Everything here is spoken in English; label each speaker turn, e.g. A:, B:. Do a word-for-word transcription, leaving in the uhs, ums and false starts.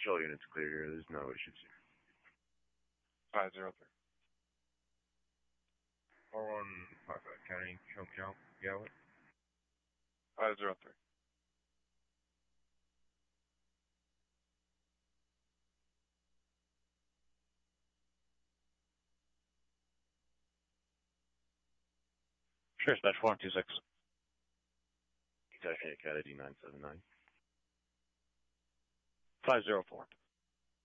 A: Control units clear here. There's no issues here.
B: five zero three.
A: four one five five. County, Chunk Jump, Gallup.
B: five zero three.
C: Sure, dash four two six.
A: Taxi Academy nine seven nine.
C: five zero four.